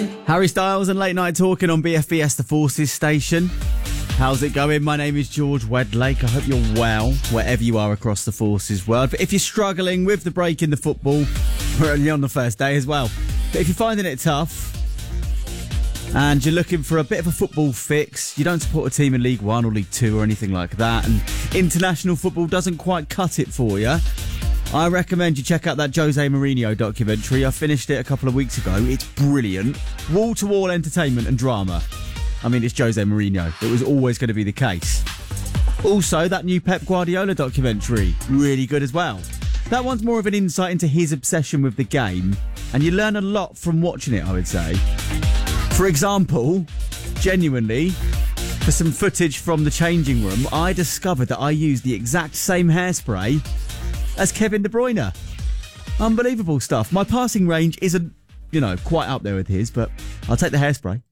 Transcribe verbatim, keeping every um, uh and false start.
Harry Styles and Late Night Talking on B F B S The Forces station. How's it going? My name is George Wedlake. I hope you're well, wherever you are across the Forces world. But if you're struggling with the break in the football, we're only on the first day as well. But if you're finding it tough and you're looking for a bit of a football fix, you don't support a team in League One or League Two or anything like that, and international football doesn't quite cut it for you, I recommend you check out that Jose Mourinho documentary. I finished it a couple of weeks ago. It's brilliant. Wall-to-wall entertainment and drama. I mean, it's Jose Mourinho. It was always going to be the case. Also, that new Pep Guardiola documentary. Really good as well. That one's more of an insight into his obsession with the game, and you learn a lot from watching it, I would say. For example, genuinely, for some footage from the changing room, I discovered that I used the exact same hairspray as Kevin De Bruyne. Unbelievable stuff. My passing range isn't, you know, quite up there with his, but I'll take the hairspray.